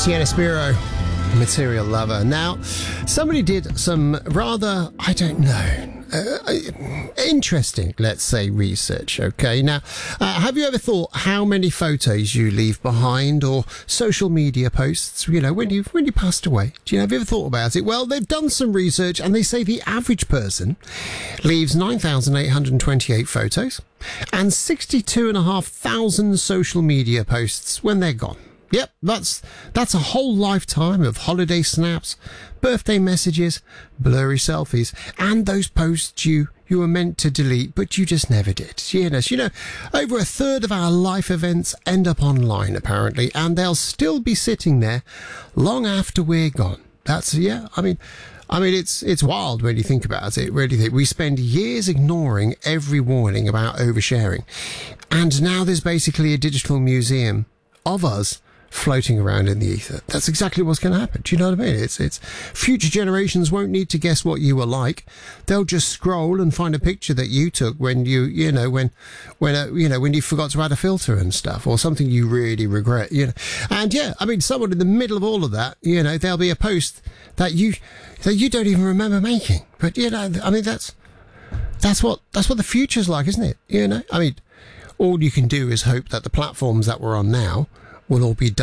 Sienna Spiro, Material Lover. Now, somebody did some rather, I don't know, interesting, let's say, research, okay? Now, have you ever thought how many photos you leave behind or social media posts, you know, when you passed away? Have you ever thought about it? Well, they've done some research and they say the average person leaves 9,828 photos and 62,500 social media posts when they're gone. Yep, that's a whole lifetime of holiday snaps, birthday messages, blurry selfies, and those posts you were meant to delete, but you just never did. Yes, you know, over a third of our life events end up online, apparently, and they'll still be sitting there long after we're gone. I mean, it's wild when you think about it. Really, we spend years ignoring every warning about oversharing, and now there's basically a digital museum of us floating around in the ether. That's exactly what's going to happen. Do you know what I mean? It's future generations won't need to guess what you were like. They'll just scroll and find a picture that you took when you forgot to add a filter and stuff, or something you really regret. You know, and yeah, I mean, someone in the middle of all of that, you know, there'll be a post that you don't even remember making. But you know, I mean, that's what the future's like, isn't it? You know, I mean, all you can do is hope that the platforms that we're on now will all be done